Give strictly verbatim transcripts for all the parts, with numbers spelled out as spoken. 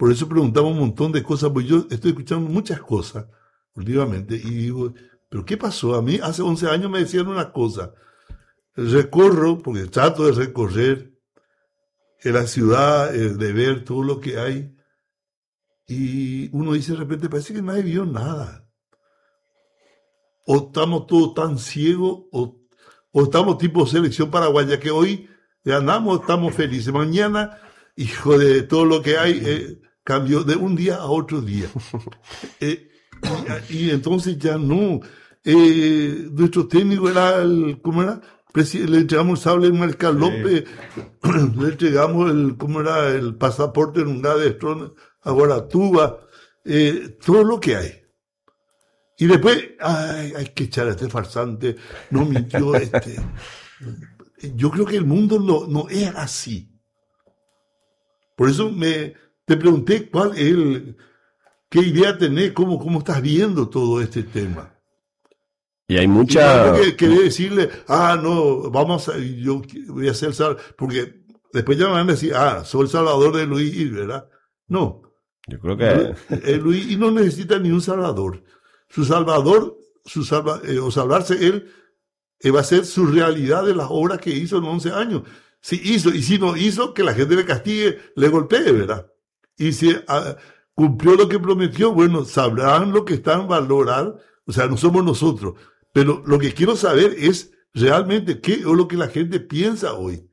por eso preguntamos un montón de cosas, pues yo estoy escuchando muchas cosas últimamente y digo, ¿pero qué pasó? A mí hace once años me decían una cosa, recorro, porque trato de recorrer en la ciudad, eh, de ver todo lo que hay, y uno dice de repente, parece que nadie vio nada. O estamos todos tan ciegos, o, o estamos tipo selección paraguaya, que hoy ganamos, estamos felices. Mañana, hijo de todo lo que hay, eh, cambió de un día a otro día. Eh, y, y entonces ya no. Eh, nuestro técnico era el, ¿cómo era? Presi- le entregamos el sable en Marcal López, sí. Le entregamos el, ¿cómo era? El pasaporte en un Gadestrón a Guaratuba, eh, todo lo que hay. Y después, ay, hay que echar a este farsante, no mintió este. Yo creo que el mundo no, no es así. Por eso me, te pregunté cuál es el, qué idea tenés, cómo, cómo estás viendo todo este tema. Y hay mucha... Y que, quería decirle, ah, no, vamos a, yo voy a ser salvador, porque después ya me van a decir, ah, soy el salvador de Luis Y, ¿verdad? No. Yo creo que... Eh, Luis Y no necesita ni un salvador. Su salvador, su salva, eh, o salvarse él, eh, va a ser su realidad de las obras que hizo en once años. Si hizo, y si no hizo, que la gente le castigue, le golpee, ¿verdad? Y si ah, cumplió lo que prometió, bueno, sabrán lo que están valorar, o sea, no somos nosotros. Pero lo que quiero saber es realmente qué es lo que la gente piensa hoy.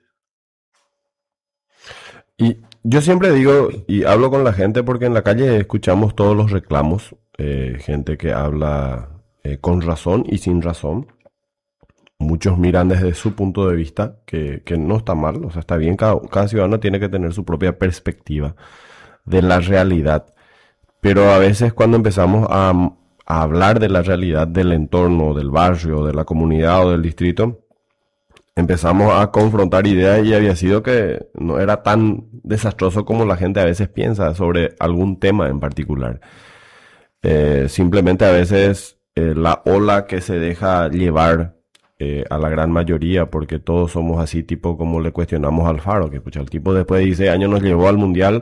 Y yo siempre digo, y hablo con la gente porque en la calle escuchamos todos los reclamos, eh, gente que habla eh, con razón y sin razón. Muchos miran desde su punto de vista, que, que no está mal, o sea, está bien, cada, cada ciudadano tiene que tener su propia perspectiva de la realidad. Pero a veces cuando empezamos a, a hablar de la realidad del entorno, del barrio, de la comunidad o del distrito, empezamos a confrontar ideas y había sido que no era tan desastroso como la gente a veces piensa sobre algún tema en particular. Eh, simplemente a veces eh, la ola que se deja llevar eh, a la gran mayoría, porque todos somos así, tipo como le cuestionamos al Faro, que escucha, el tipo después de dieciséis años nos llevó al Mundial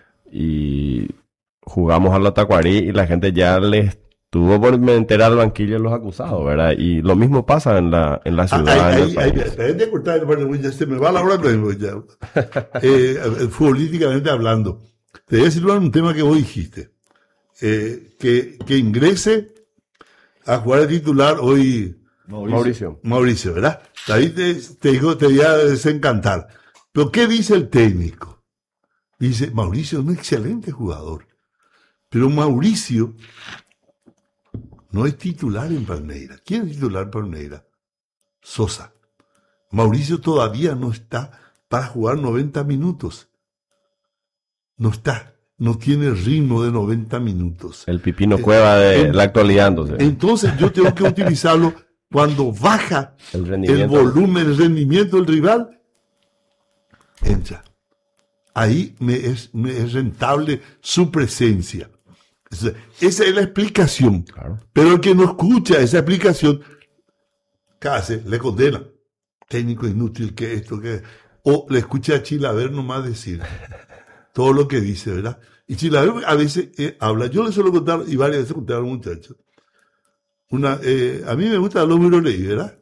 y jugamos a la Tacuarí y la gente ya le tuvo por meter al banquillo los acusados, ¿verdad? Y lo mismo pasa en la, en la ciudad, ah, en hay, el hay, país. hay, hay, cortar, bueno, ya se me va la hora, pero ya. Eh, políticamente hablando, te voy a decir un tema que vos dijiste. Eh, que, que ingrese a jugar de titular hoy Mauricio. Mauricio, Mauricio, ¿verdad? Ahí te, te digo, te voy a desencantar. Pero ¿qué dice el técnico? Dice, Mauricio es un excelente jugador, pero Mauricio no es titular en Palmeiras. ¿Quién es titular en Palmeiras? Sosa. Mauricio todavía no está para jugar noventa minutos. No está. No tiene ritmo de noventa minutos. El Pipino Cueva de eh, la actualidad, entonces. Entonces yo tengo que utilizarlo cuando baja el, el volumen, el rendimiento del rival. Entra. Ahí me es, me es rentable su presencia. Esa es la explicación. Claro. Pero el que no escucha esa explicación, ¿qué hace? Le condena. Técnico inútil, que esto, que... O le escucha a Chilaver nomás decir todo lo que dice, ¿verdad? Y Chilaver a veces eh, habla. Yo le suelo contar, y varias veces contar a los muchachos. Una, eh, a mí me gusta los leí, ¿verdad?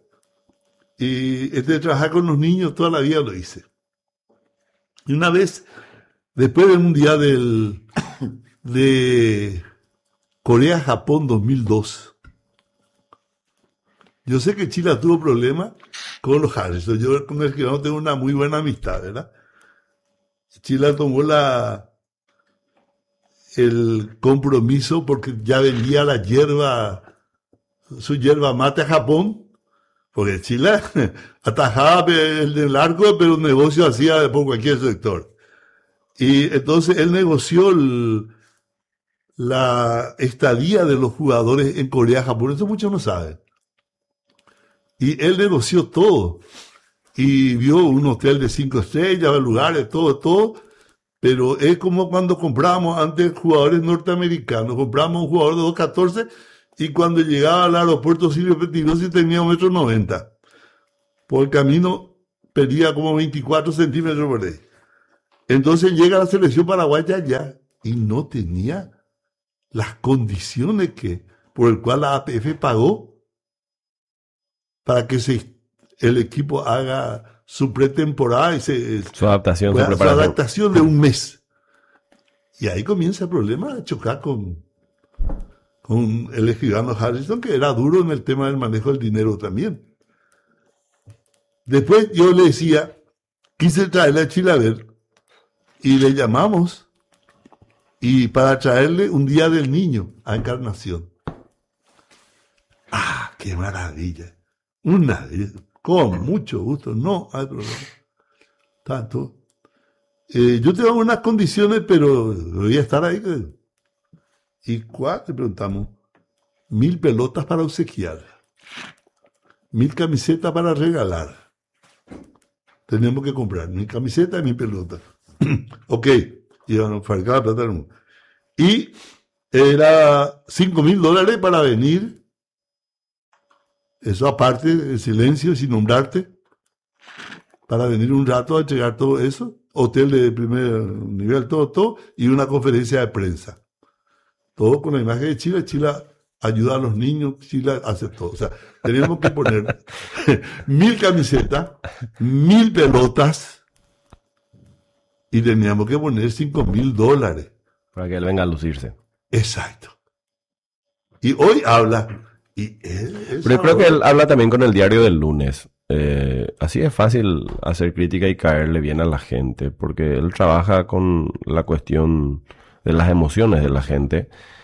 Y este, trabajar con los niños toda la vida lo hice. Y una vez, después del Mundial del, de Corea-Japón dos mil dos, yo sé que Chile tuvo problemas con los Harrison. Yo con el que no tengo una muy buena amistad, ¿verdad? Chile tomó la el compromiso porque ya vendía la hierba, su hierba mate a Japón, porque Chile atajaba el del arco, pero el negocio hacía por cualquier sector. Y entonces él negoció el, la estadía de los jugadores en Corea, Japón, eso muchos no saben. Y él negoció todo. Y vio un hotel de cinco estrellas, lugares, todo, todo. Pero es como cuando comprábamos antes jugadores norteamericanos. Comprábamos un jugador de dos catorce y cuando llegaba al aeropuerto Silvio Pettirossi tenía un metro noventa. Por el camino perdía como veinticuatro centímetros por ahí. Entonces llega la selección paraguaya ya. y no tenía las condiciones que, por el cual la A P F pagó para que se, el equipo haga su pretemporada y se, su adaptación, su, su su adaptación de un mes. Y ahí comienza el problema de chocar con, con el escribano Harrison, que era duro en el tema del manejo del dinero también. Después yo le decía, quise traerle a Chilaver y le llamamos y para traerle un día del niño a Encarnación. ¡Ah, qué maravilla! Una, con mucho gusto, no hay problema. Tanto. Eh, yo tengo unas condiciones, pero voy a estar ahí. ¿Y cuál? Le preguntamos. Mil pelotas para obsequiar. Mil camisetas para regalar. Tenemos que comprar mil camisetas y mil pelotas. Ok. Y bueno, fabricar la plata del mundo. Y era cinco mil dólares para venir. Eso aparte, el silencio, sin nombrarte. Para venir un rato a entregar todo eso. Hotel de primer nivel, todo, todo. Y una conferencia de prensa. Todo con la imagen de Chile. Chile ayuda a los niños. Chile hace todo. O sea, teníamos que poner mil camisetas, mil pelotas. Y teníamos que poner cinco mil dólares. Para que él venga a lucirse. Exacto. Y hoy habla. Y él, él Pero yo creo que él habla también con el diario del lunes. Eh, así es fácil hacer crítica y caerle bien a la gente. Porque él trabaja con la cuestión de las emociones de la gente.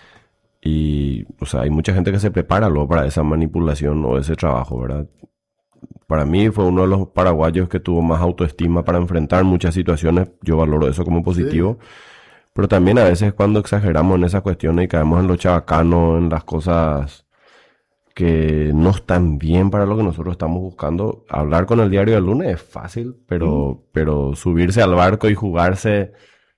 Y, o sea, hay mucha gente que se prepara luego para esa manipulación o ese trabajo, ¿verdad? Para mí fue uno de los paraguayos que tuvo más autoestima para enfrentar muchas situaciones. Yo valoro eso como positivo. Sí. Pero también a veces cuando exageramos en esas cuestiones y caemos en lo chabacano, en las cosas que no están bien para lo que nosotros estamos buscando, hablar con el diario del lunes es fácil, pero, mm. pero subirse al barco y jugarse,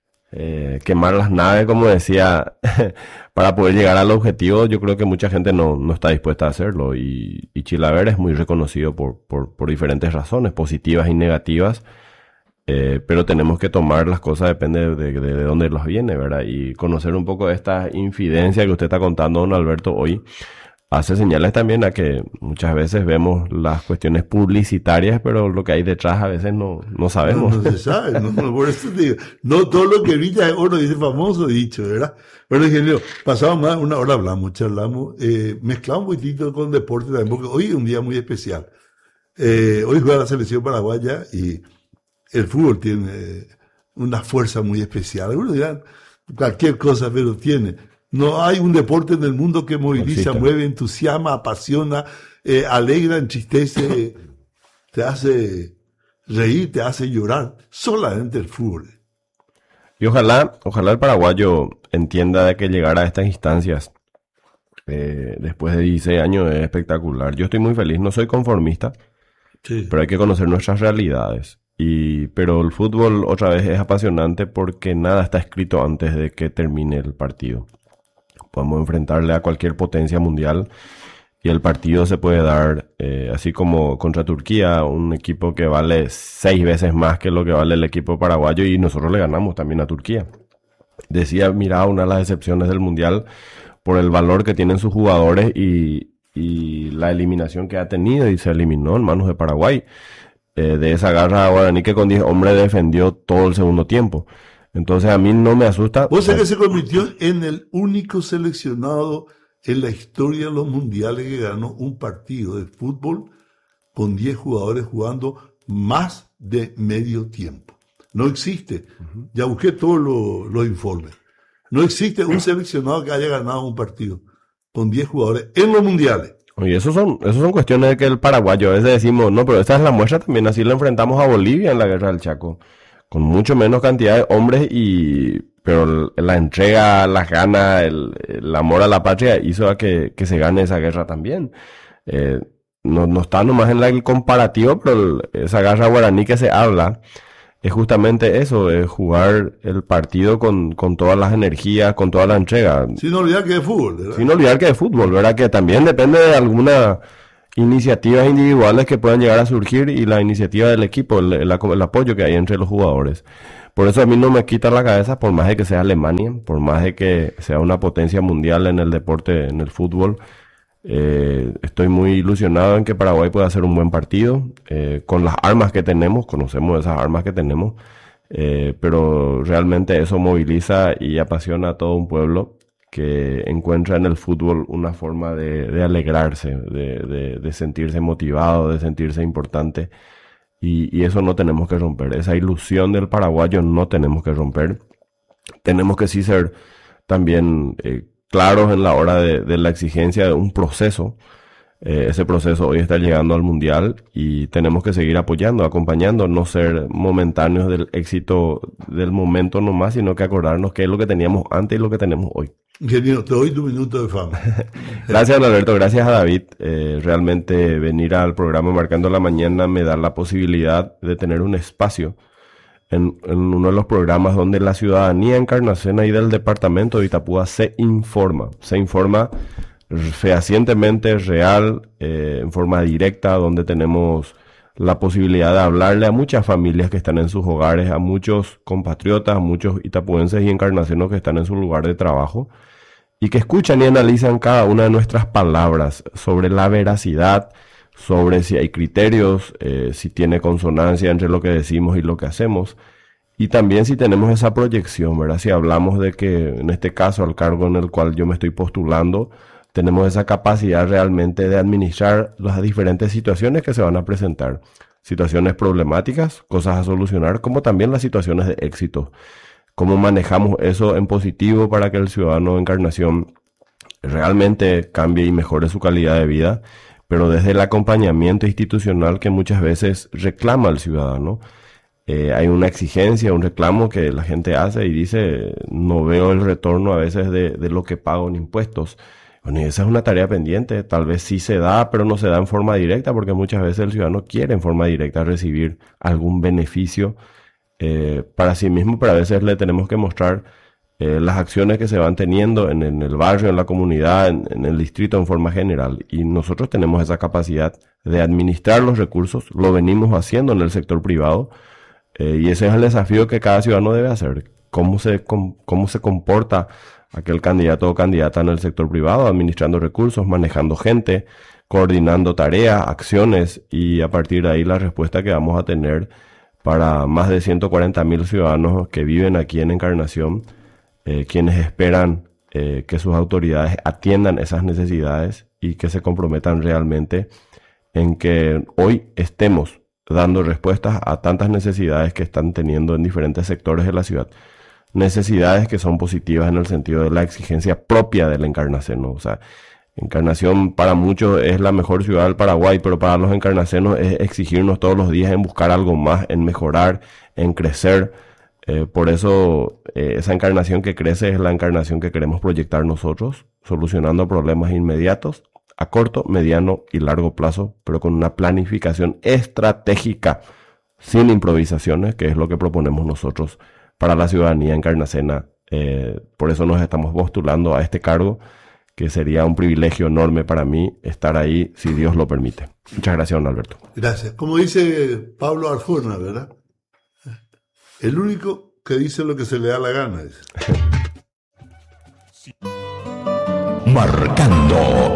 eh, quemar las naves, como decía, para poder llegar al objetivo, yo creo que mucha gente no, no está dispuesta a hacerlo. Y, y Chilaver es muy reconocido por, por, por diferentes razones, positivas y negativas. Eh, pero tenemos que tomar las cosas, depende de, de, de dónde los viene, ¿verdad? Y conocer un poco de esta infidencia que usted está contando, don Alberto, hoy, hace señales también a que muchas veces vemos las cuestiones publicitarias, pero lo que hay detrás a veces no, no sabemos. No, no se sabe, no, por eso te digo, no todo lo que brilla es oro, dice el famoso dicho, ¿verdad? Bueno, ingeniero, pasamos más una hora, hablamos, charlamos, eh, mezclamos un poquitito con deporte también, porque hoy es un día muy especial. Eh, hoy juega la selección paraguaya y el fútbol tiene una fuerza muy especial. Algunos dirán cualquier cosa, pero tiene. No hay un deporte en el mundo que moviliza, no mueve, entusiasma, apasiona, eh, alegra, entristece, te hace reír, te hace llorar. Solamente el fútbol. Y ojalá, ojalá el paraguayo entienda de que llegar a estas instancias eh, después de dieciséis años es espectacular. Yo estoy muy feliz, no soy conformista, sí, pero hay que conocer nuestras realidades. Y, pero el fútbol otra vez es apasionante porque nada está escrito antes de que termine el partido. Podemos enfrentarle a cualquier potencia mundial y el partido se puede dar, eh, así como contra Turquía, un equipo que vale seis veces más que lo que vale el equipo paraguayo, y nosotros le ganamos también a Turquía. Decía, mira, una de las excepciones del mundial por el valor que tienen sus jugadores y, y la eliminación que ha tenido, y se eliminó en manos de Paraguay. De esa garra guaraní que con diez hombres defendió todo el segundo tiempo. Entonces a mí no me asusta. Vos sabés que se convirtió en el único seleccionado en la historia de los mundiales que ganó un partido de fútbol con diez jugadores jugando más de medio tiempo. No existe. Uh-huh. Ya busqué todos los lo informes. No existe un seleccionado que haya ganado un partido con diez jugadores en los mundiales. Oye, eso son, eso son cuestiones de que el paraguayo, a veces decimos, no, pero esa es la muestra también, así lo enfrentamos a Bolivia en la Guerra del Chaco, con mucho menos cantidad de hombres, y pero la entrega, las ganas, el, el amor a la patria hizo a que, que se gane esa guerra también. Eh, no, no está nomás en la, el comparativo, pero el, esa guerra guaraní que se habla es justamente eso, es jugar el partido con, con todas las energías, con toda la entrega. Sin olvidar que es fútbol, ¿verdad? Sin olvidar que es fútbol, ¿verdad? Que también depende de algunas iniciativas individuales que puedan llegar a surgir y la iniciativa del equipo, el, el, el apoyo que hay entre los jugadores. Por eso a mí no me quita la cabeza, por más de que sea Alemania, por más de que sea una potencia mundial en el deporte, en el fútbol. Eh, estoy muy ilusionado en que Paraguay pueda hacer un buen partido, eh, con las armas que tenemos, conocemos esas armas que tenemos, eh, pero realmente eso moviliza y apasiona a todo un pueblo que encuentra en el fútbol una forma de, de alegrarse, de, de, de sentirse motivado, de sentirse importante. Y, y eso no tenemos que romper. Esa ilusión del paraguayo no tenemos que romper. Tenemos que sí ser también eh, claros en la hora de, de la exigencia de un proceso. Eh, ese proceso hoy está llegando al Mundial y tenemos que seguir apoyando, acompañando, no ser momentáneos del éxito del momento nomás, sino que acordarnos qué es lo que teníamos antes y lo que tenemos hoy. Ingeniero, te doy tu minuto de fama. Gracias, Alberto, gracias a David. Eh, realmente venir al programa Marcando la Mañana me da la posibilidad de tener un espacio en, en uno de los programas donde la ciudadanía encarnacena y del departamento de Itapúa se informa, se informa fehacientemente, real, eh, en forma directa, donde tenemos la posibilidad de hablarle a muchas familias que están en sus hogares, a muchos compatriotas, a muchos itapuenses y encarnacenos que están en su lugar de trabajo y que escuchan y analizan cada una de nuestras palabras sobre la veracidad, sobre si hay criterios, eh, si tiene consonancia entre lo que decimos y lo que hacemos, y también si tenemos esa proyección, ¿verdad? Si hablamos de que, en este caso, al cargo en el cual yo me estoy postulando, tenemos esa capacidad realmente de administrar las diferentes situaciones que se van a presentar. Situaciones problemáticas, cosas a solucionar, como también las situaciones de éxito. Cómo manejamos eso en positivo para que el ciudadano de Encarnación realmente cambie y mejore su calidad de vida, pero desde el acompañamiento institucional que muchas veces reclama al ciudadano. Eh, hay una exigencia, un reclamo que la gente hace y dice, no veo el retorno a veces de, de lo que pago en impuestos. Bueno, y esa es una tarea pendiente, tal vez sí se da, pero no se da en forma directa, porque muchas veces el ciudadano quiere en forma directa recibir algún beneficio eh, para sí mismo, pero a veces le tenemos que mostrar eh, las acciones que se van teniendo en, en el barrio, en la comunidad, en, en el distrito en forma general. Y nosotros tenemos esa capacidad de administrar los recursos, lo venimos haciendo en el sector privado, eh, y ese es el desafío que cada ciudadano debe hacer, cómo se, com, cómo se comporta aquel candidato o candidata en el sector privado, administrando recursos, manejando gente, coordinando tareas, acciones, y a partir de ahí la respuesta que vamos a tener para más de ciento cuarenta mil ciudadanos que viven aquí en Encarnación, eh, quienes esperan eh, que sus autoridades atiendan esas necesidades y que se comprometan realmente en que hoy estemos dando respuestas a tantas necesidades que están teniendo en diferentes sectores de la ciudad. Necesidades que son positivas en el sentido de la exigencia propia del encarnaceno. O sea, Encarnación para muchos es la mejor ciudad del Paraguay, pero para los encarnacenos es exigirnos todos los días en buscar algo más, en mejorar, en crecer. Eh, por eso eh, esa encarnación que crece es la encarnación que queremos proyectar nosotros, solucionando problemas inmediatos a corto, mediano y largo plazo, pero con una planificación estratégica, sin improvisaciones, que es lo que proponemos nosotros para la ciudadanía encarnacena. Eh, por eso nos estamos postulando a este cargo, que sería un privilegio enorme para mí estar ahí, si Dios lo permite. Muchas gracias, don Alberto. Gracias. Como dice Pablo Arjona, ¿verdad? El único que dice lo que se le da la gana. Dice. Marcando